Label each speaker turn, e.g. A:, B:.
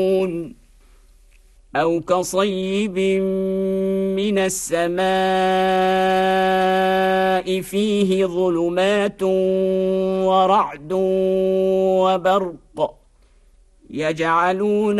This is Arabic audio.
A: أو كصيب من السماء فيه ظلمات ورعد وبرق يجعلون